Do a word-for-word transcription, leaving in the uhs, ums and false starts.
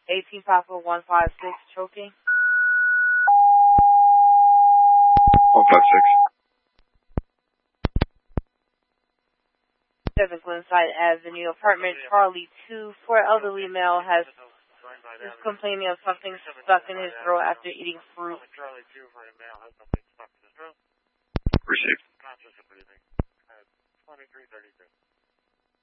eighteen Papa one five six, choking. one five six. seven Glenside Avenue, apartment Charlie two. For elderly male has is complaining of something stuck in his throat after eating fruit.